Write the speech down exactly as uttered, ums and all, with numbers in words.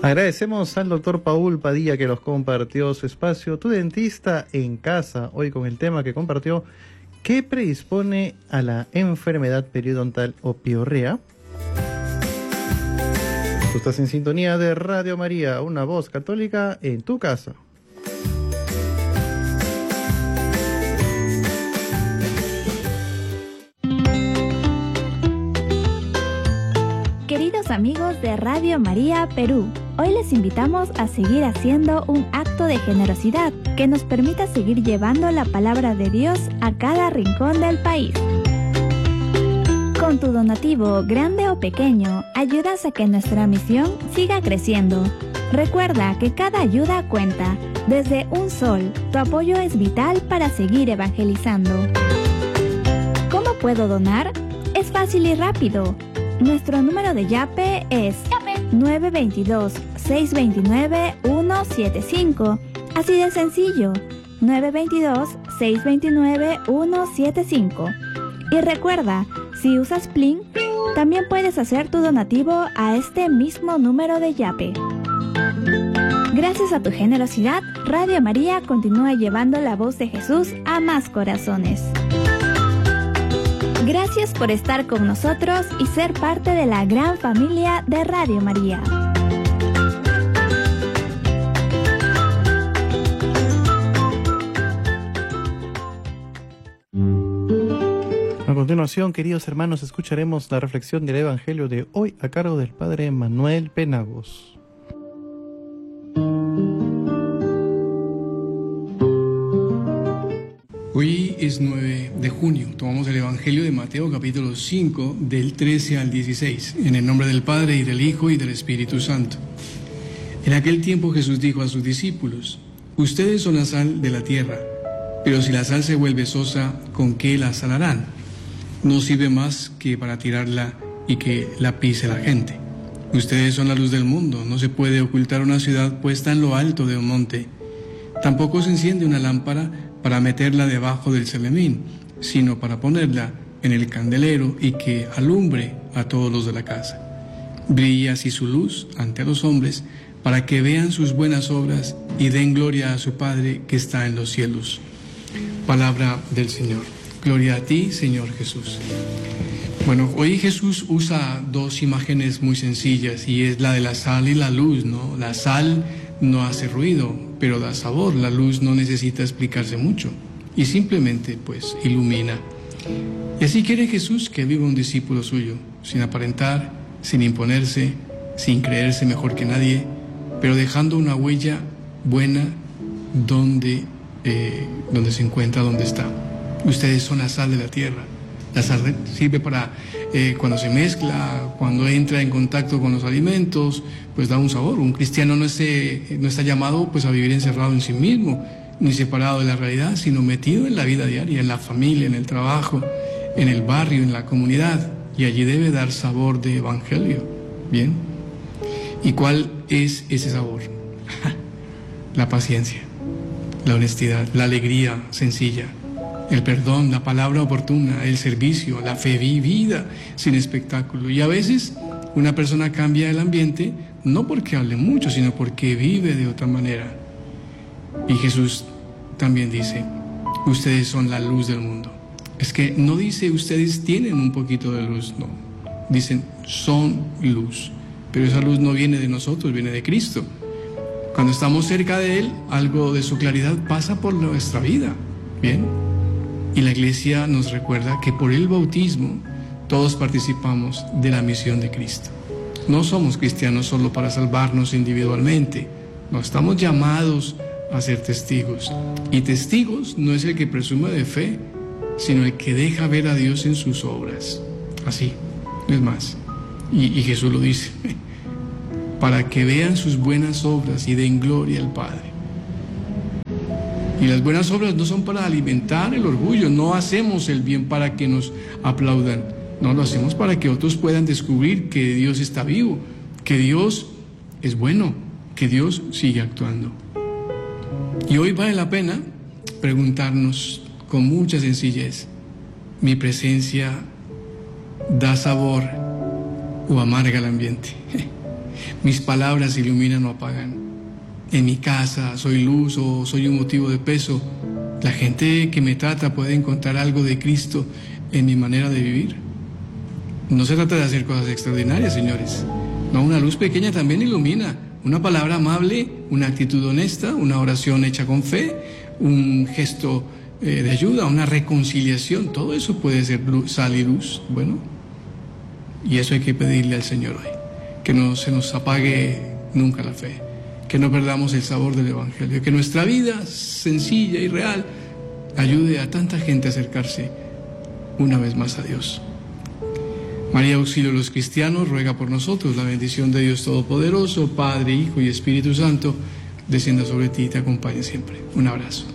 Agradecemos al doctor Paul Padilla que nos compartió su espacio, Tu Dentista en Casa, hoy con el tema que compartió, ¿qué predispone a la enfermedad periodontal o piorrea? Tú estás en sintonía de Radio María, una voz católica en tu casa. Queridos amigos de Radio María Perú, hoy les invitamos a seguir haciendo un acto de generosidad que nos permita seguir llevando la palabra de Dios a cada rincón del país. Con tu donativo, grande o pequeño, ayudas a que nuestra misión siga creciendo. Recuerda que cada ayuda cuenta. Desde un sol, tu apoyo es vital para seguir evangelizando. ¿Cómo puedo donar? Es fácil y rápido. Nuestro número de Yape es nueve dos dos, seis dos nueve, uno siete cinco. Así de sencillo, nueve dos dos, seis dos nueve, uno siete cinco. Y recuerda, si usas Plin, también puedes hacer tu donativo a este mismo número de Yape. Gracias a tu generosidad, Radio María continúa llevando la voz de Jesús a más corazones. Gracias por estar con nosotros y ser parte de la gran familia de Radio María. A continuación, queridos hermanos, escucharemos la reflexión del Evangelio de hoy a cargo del Padre Manuel Penagos. Hoy es nueve de junio, tomamos el Evangelio de Mateo capítulo cinco del trece al dieciséis, en el nombre del Padre y del Hijo y del Espíritu Santo. En aquel tiempo Jesús dijo a sus discípulos: ustedes son la sal de la tierra, pero si la sal se vuelve sosa, ¿con qué la salarán? No sirve más que para tirarla y que la pise la gente. Ustedes son la luz del mundo, no se puede ocultar una ciudad puesta en lo alto de un monte. Tampoco se enciende una lámpara para meterla debajo del celemín, sino para ponerla en el candelero y que alumbre a todos los de la casa. Brilla así su luz ante los hombres, para que vean sus buenas obras y den gloria a su Padre que está en los cielos. Palabra del Señor. Gloria a ti, Señor Jesús. Bueno, hoy Jesús usa dos imágenes muy sencillas, y es la de la sal y la luz, ¿no? La sal no hace ruido, pero da sabor. La luz no necesita explicarse mucho y simplemente pues ilumina. Y así quiere Jesús que viva un discípulo suyo, sin aparentar, sin imponerse, sin creerse mejor que nadie, pero dejando una huella buena donde, eh, donde se encuentra, donde está. Ustedes son la sal de la tierra. La sal sirve para, eh, cuando se mezcla, cuando entra en contacto con los alimentos, pues da un sabor. Un cristiano no, esté, no está llamado pues a vivir encerrado en sí mismo, ni separado de la realidad, sino metido en la vida diaria, en la familia, en el trabajo, en el barrio, en la comunidad. Y allí debe dar sabor de evangelio. ¿Bien? ¿Y cuál es ese sabor? La paciencia, la honestidad, la alegría sencilla, el perdón, la palabra oportuna, el servicio, la fe vivida, sin espectáculo. Y a veces una persona cambia el ambiente no porque hable mucho, sino porque vive de otra manera. Y Jesús también dice: ustedes son la luz del mundo. Es que no dice ustedes tienen un poquito de luz, no. Dicen son luz. Pero esa luz no viene de nosotros, viene de Cristo. Cuando estamos cerca de Él, algo de su claridad pasa por nuestra vida. ¿Bien? Y la Iglesia nos recuerda que por el bautismo todos participamos de la misión de Cristo. No somos cristianos solo para salvarnos individualmente. No, estamos llamados a ser testigos. Y testigos no es el que presume de fe, sino el que deja ver a Dios en sus obras. Así, no es más. Y, y Jesús lo dice, para que vean sus buenas obras y den gloria al Padre. Y las buenas obras no son para alimentar el orgullo, no hacemos el bien para que nos aplaudan, no, lo hacemos para que otros puedan descubrir que Dios está vivo, que Dios es bueno, que Dios sigue actuando. Y hoy vale la pena preguntarnos con mucha sencillez: ¿mi presencia da sabor o amarga el ambiente. Mis palabras iluminan o apagan. En mi casa soy luz o soy un motivo de peso. La gente que me trata puede encontrar algo de Cristo en mi manera de vivir. No se trata de hacer cosas extraordinarias, señores. No, una luz pequeña también ilumina. Una palabra amable, una actitud honesta, una oración hecha con fe, un gesto eh, de ayuda, una reconciliación. Todo eso puede ser luz, sal y luz. Bueno, y eso hay que pedirle al Señor hoy. Que no se nos apague nunca la fe. Que no perdamos el sabor del Evangelio, que nuestra vida sencilla y real ayude a tanta gente a acercarse una vez más a Dios. María, auxilio de los cristianos, ruega por nosotros. La bendición de Dios Todopoderoso, Padre, Hijo y Espíritu Santo, descienda sobre ti y te acompañe siempre. Un abrazo.